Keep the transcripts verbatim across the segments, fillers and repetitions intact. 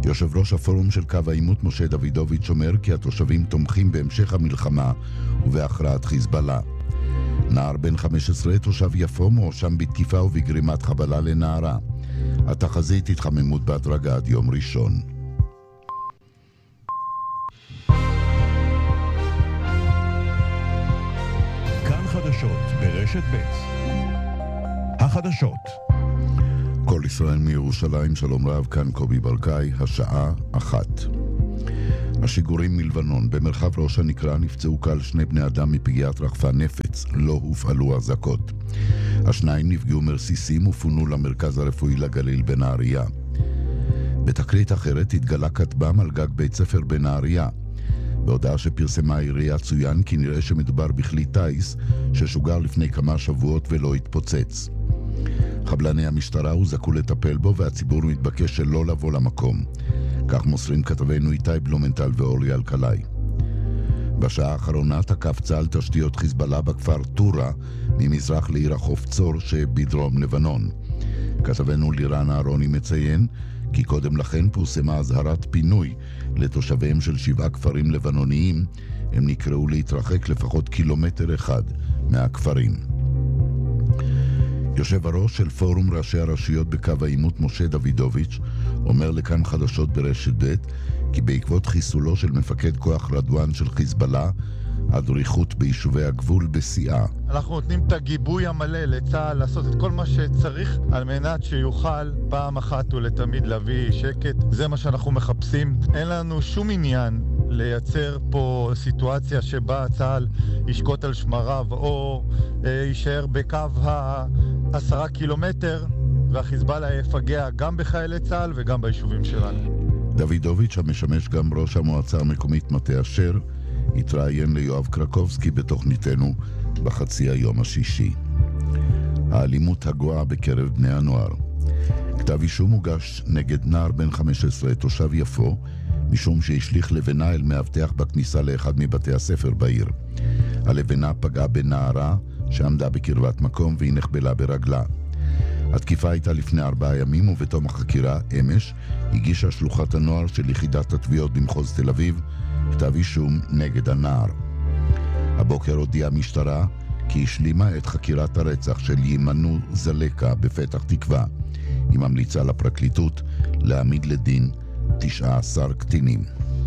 יושב ראש הפורום של קו העימות משה דוידוביץ' אומר כי התושבים תומכים בהמשך המלחמה ובהכרעת חיזבאללה. נער בן חמש עשרה, תושב יפו, מואשם בתקיפה ובגרימת חבלה לנערה. התחזית התחממות בהדרגה עד יום ראשון. כאן חדשות ברשת ב'. החדשות. כל ישראל מירושלים, שלום רב, כאן קובי ברקאי, השעה אחת. השיגורים מלבנון, במרחב ראש הנקרה נפצעו קל שני בני אדם מפגיעת רחפן נפץ, לא הופעלו אזעקות. השניים נפגעו מרסיסים ופונו למרכז הרפואי לגליל בנהריה. בתקרית אחרת התגלה כטב"ם על גג בית ספר בנהריה. בהודעה שפרסמה העירייה צוין כי נראה שמדובר בכלי טייס ששוגר לפני כמה שבועות ולא התפוצץ. חבלני המשטרה הוזעקו לטפל בו והציבור מתבקש שלא לבוא למקום. כך מוסרים כתבינו איתי בלומנטל ואורלי אלקלעי. בשעה האחרונה תקף צה"ל תשתיות חיזבאללה בכפר טורה ממזרח לעיר החוף צור שבדרום לבנון. כתבנו לירן אהרוני מציין כי קודם לכן פורסמה אזהרת פינוי לתושביהם של שבעה כפרים לבנוניים. הם נקראו להתרחק לפחות קילומטר אחד מהכפרים. יושב הראש של פורום ראשי הרשויות בקו העימות משה דוידוביץ' אומר לכאן חדשות ברשת ב' כי בעקבות חיסולו של מפקד כוח רדואן של חיזבאללה, הדריכות ביישובי הגבול בשיאה. אנחנו נותנים את הגיבוי המלא לצה"ל לעשות את כל מה שצריך על מנת שיוכל פעם אחת ולתמיד להביא שקט. זה מה שאנחנו מחפשים. אין לנו שום עניין לייצר פה סיטואציה שבה צה"ל ישקוט על שמריו או אה, יישאר בקו העשרה קילומטר והחיזבאללה יפגע גם בחיילי צה"ל וגם ביישובים שלנו. דוידוביץ' המשמש גם ראש המועצה המקומית מטה אשר התראיין ליואב קרקובסקי בתוכניתנו בחצי היום השישי. האלימות הגואה בקרב בני הנוער. כתב אישום הוגש נגד נער בן חמש עשרה, תושב יפו, משום שהשליך לבנה אל מאבטח בכניסה לאחד מבתי הספר בעיר. הלבנה פגעה בנערה שעמדה בקרבת מקום והיא נחבלה ברגלה. התקיפה הייתה לפני ארבעה ימים, ובתום החקירה אמש הגישה שלוחת הנוער של יחידת התביעות במחוז תל אביב כתב אישום נגד הנער. הבוקר הודיעה המשטרה כי השלימה את חקירת הרצח של ימנו זלקה בפתח תקווה. היא ממליצה לפרקליטות להעמיד לדין תשעה עשר קטינים.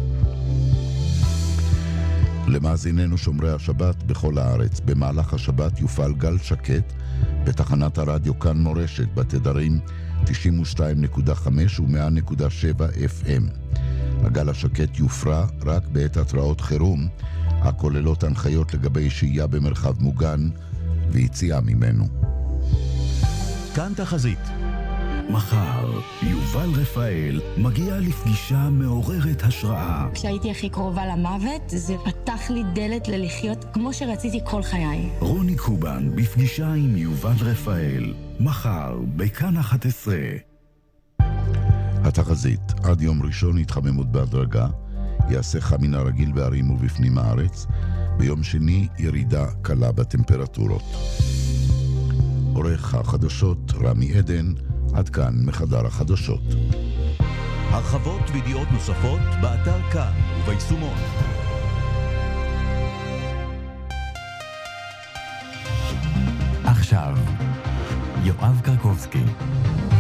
למאזיננו שומרי השבת בכל הארץ, במהלך השבת יופעל גל שקט בתחנת הרדיו כאן מורשת בתדרים תשעים ושתיים נקודה חמש ו-מאה נקודה שבע אף אם. הגל השקט יופרע רק בעת התראות חירום הכוללות הנחיות לגבי שהייה במרחב מוגן ויציאה ממנו. כאן תחזית. מחר, יובל רפאל מגיע לפגישה מעוררת השראה. כשהייתי הכי קרובה למוות, זה פתח לי דלת ללחיות כמו שרציתי כל חיי. רוני קובן בפגישה עם יובל רפאל. מחר, בכאן אחת עשרה. התחזית, עד יום ראשון התחממות בהדרגה, יעשה חם מן הרגיל בערים ובפנים הארץ. ביום שני ירידה קלה בטמפרטורות. עורך החדשות רמי עדן. עד כאן מחדר החדשות. הרחבות וידיעות נוספות באתר כאן וביישומון. עכשיו, יואב קרקובסקי.